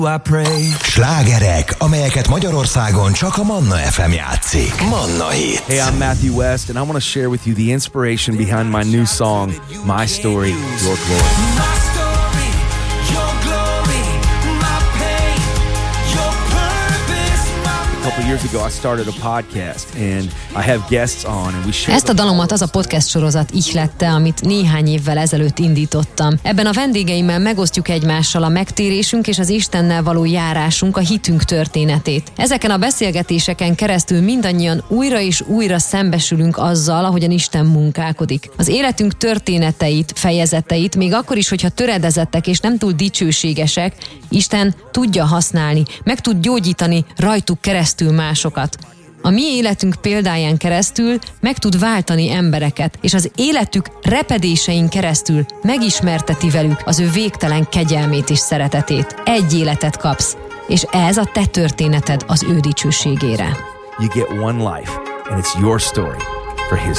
Slágerek, amelyeket Magyarországon csak a Manna FM játszik. Manna Hits. Hey, I'm Matthew West, and I want to share with you the inspiration behind my new song, My Story, Your Glory. A couple years ago, I started a podcast, and I have guests on, and we share. Ezt a dalomat az a podcast sorozat ihlette, amit néhány évvel ezelőtt indítottam. Ebben a vendégeimmel megosztjuk egymással a megtérésünk és az Istennel való járásunk, a hitünk történetét. Ezeken a beszélgetéseken keresztül mindannyian újra és újra szembesülünk azzal, ahogyan Isten munkálkodik. Az életünk történeteit, fejezeteit, még akkor is, hogyha töredezettek és nem túl dicsőségesek, Isten tudja használni, meg tud gyógyítani rajtuk keresztül másokat. A mi életünk példáján keresztül meg tud váltani embereket, és az életük repedésein keresztül megismerteti velük az ő végtelen kegyelmét és szeretetét. Egy életet kapsz, és ez a te történeted az ő dicsőségére. You get one life, and it's your story for his